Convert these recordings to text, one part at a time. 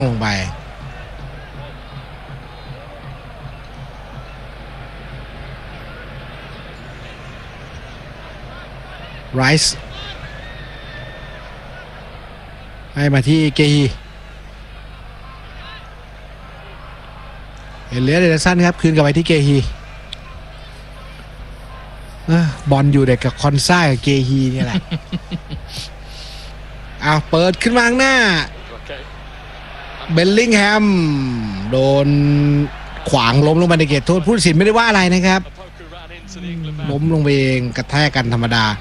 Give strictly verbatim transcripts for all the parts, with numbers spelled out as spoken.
ลงไปไรซ์ให้มาที่เกฮีเอเลียส เดลสันครับคืนกลับไปที่เกฮีบอลอยู่เด็กกับคอนซ่ากับเกฮีนี่แหละ เอาเปิดขึ้นมาข้างหน้าเบลลิงแฮมโดนขวางล้มลงไปในเขตโทษผู้ตัดสินไม่ได้ว่าอะไรนะครับล้มลงไปเองกระแทกกันธรรมดา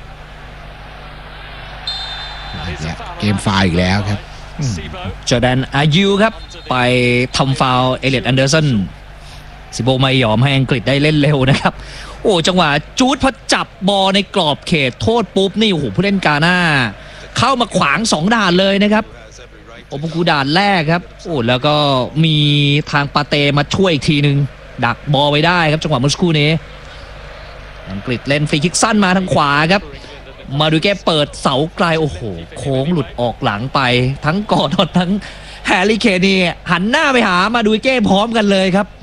เกมฟาวอีกแล้วครับจอร์แดนอายูครับไปทำฟาวล์เอเลียตแอนเดอร์สันซิโบไม่ยอมให้อังกฤษได้เล่นเร็วนะครับโอ้จังหวะจูดพอจับบอลในกรอบเขตโทษปุ๊บนี่โอ้โหผู้เล่นกาหน้าเข้ามาขวางสองด่านเลยนะครับโอปุกูด่านแรกครับโอ้แล้วก็มีทางปาเตมาช่วยอีกทีนึงดักบอลไว้ได้ครับจังหวะเมื่อสักครู่นี้อังกฤษเล่นฟรีคิกสั้นมาทางขวาครับมาดูแกเปิดเสาไกลโอ้โหโค้งหลุดออกหลังไปทั้งกอร์ดอนทั้งแฮร์รี่เคนนี่หันหน้าไปหามาดูแกพร้อมกันเลยครับ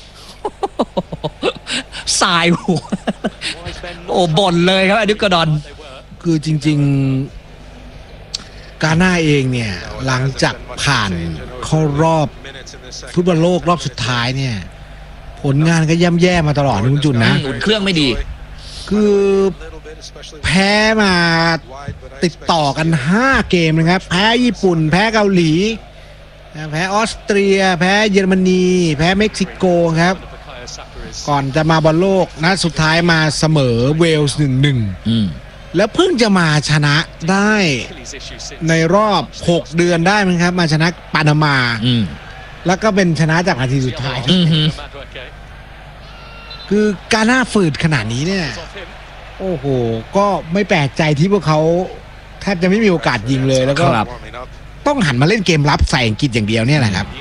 สายหัวโอ้บ่นเลยครับอดิกอดอนคือจริงๆกาหน้าเองเนี่ยหลังจากผ่านเข้ารอบฟุตบอลโลกรอบสุดท้ายเนี่ยผลงานก็ย่ำแย่มาตลอดทุกจุดนะอุ่นเครื่องไม่ดีคือแพ้มาติดต่อกันห้าเกมนะครับแพ้ญี่ปุ่นแพ้เกาหลีแพ้ออสเตรียแพ้เยอรมนีแพ้เม็กซิโกครับก่อนจะมาบอลโลกนัดสุดท้ายมาเสมอเวลส์ หนึ่งหนึ่ง แล้วเพิ่งจะมาชนะได้ในรอบหกเดือนได้มั้งครับมาชนะปานามาแล้วก็เป็นชนะจากนาทีสุดท้ายคือการหน้าฝืดขนาดนี้เนี่ยโอ้โหก็ไม่แปลกใจที่พวกเขาแทบจะไม่มีโอกาสยิงเลยแล้วก็ต้องหันมาเล่นเกมรับใส่อังกฤษอย่างเดียวเนี่ยแหละครับ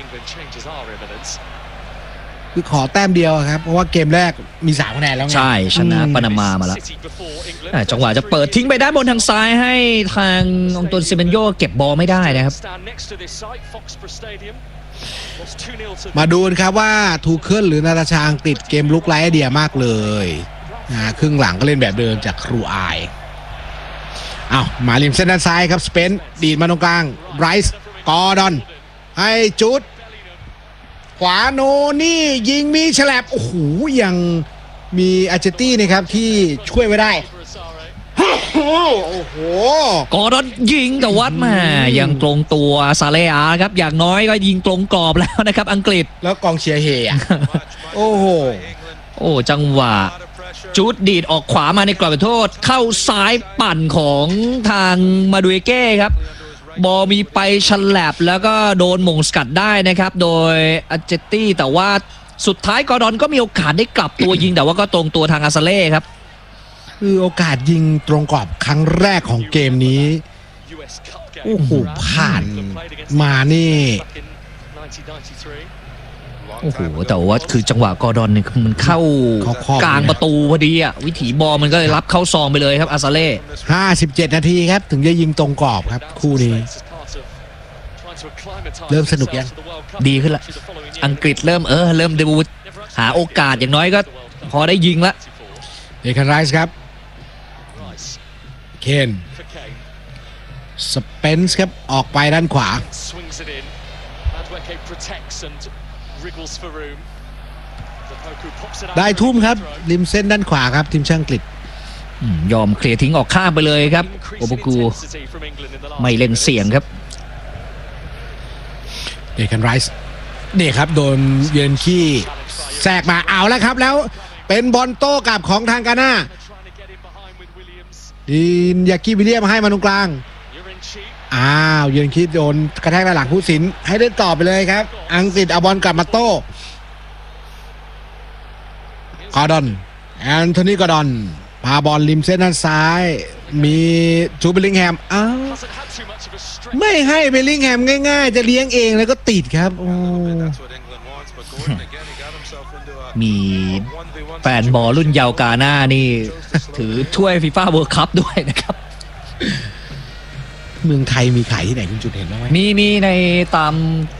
คือขอแต้มเดียวครับเพราะว่าเกมแรกมีสามคะแนนแล้วไงใช่ชนะปานามามาแล้วจังหวะจะเปิดทิ้งไปด้านบนทางซ้ายให้ทางองตวนเซเมนโยเก็บบอลไม่ได้นะครับมาดูกันครับว่าทูเคิลหรือนาตาชาอังกฤษเกมลุกไร้ไอเดียมากเลยนะครึ่งหลังก็เล่นแบบเดิมจากครูอายอ้าวมาริมเส้นด้านซ้ายครับสเปนดีดมาตรงกลางไรซ์กอร์ดอนให้จุดขวาโนนี่ยิงมีฉลับโอ้โหยังมีอาร์เจตี้นะครับที่ช่วยไว้ได้โอ้โหกอร์ดอนยิงแต่วัดมายังตรงตัวซาเลอาครับอย่างน้อยก็ยิงตรงกรอบแล้วนะครับอังกฤษแล้วกองเชียร์เฮอ่ะโอ้โหโอ้จังหวะจุดดีดออกขวามาในกรอบโทษเข้าซ้ายปั่นของทางมาดูเอเก้ครับบอลมีไปฉลับแล้วก็โดนหม่งสกัดได้นะครับโดยอาร์เจตี้แต่ว่าสุดท้ายกอร์ดอนก็มีโอกาสได้กลับตัวยิงแต่ว่าก็ตรงตัวทางอาซาเล่ครับคือโอกาสยิงตรงกรอบครั้งแรกของเกมนี้โอ้โหผ่านมานี่โอ้โหแต่ว่าคือจังหวะกอร์ดอนเนี่ยมันเข้ากลางประตูพอดีอ่ะวิถีบอลมันก็เลยรับเข้าซองไปเลยครับอาซาเล่ห้าสิบเจ็ดนาทีครับถึงจะยิงตรงกรอบครับคู่นี้เริ่มสนุกยังดีขึ้นละอังกฤษเริ่มเออเริ่มดูหาโอกาสอย่างน้อยก็พอได้ยิงละเดคันไรส์ครับเคนสเปนส์ครับออกไปด้านขวาได้ทุ่มครับริมเส้นด้านขวาครับทีมชาติอังกฤษยอมเคลียร์ทิ้งออกข้างไปเลยครับโอปุกูไม่เล่นเสี่ยงครับเดคันไรส์นี่ครับโดนเยือนขี้แทรกมาเอาแล้วครับแล้วเป็นบอลโต้กลับของทางกาหน้าดินยากิวิลเลียมให้มาตรงกลางอ้าวเยือนขี้โดนกระแทกด้านหลังผู้สินให้เล่นต่อไปเลยครับอังกฤษเอาบอลกลับมาโต้กอร์ดอนแอนโทนีกอร์ดอนพาบอลริมเส้นด้านซ้ายมีจูเบลลิงแฮมอ้าวไม่ให้เบลลิงแฮมง่ายๆจะเลี้ยงเองแล้วก็ติดครับโอ้มีแฟนบอลรุ่นเยาวกาหน้านี่ถือถ้วยฟีฟ่าเวิลด์คัพด้วยนะครับเมืองไทยมีขายที่ไหนคุณจุดเห็นบ้างไหมมีมีในตาม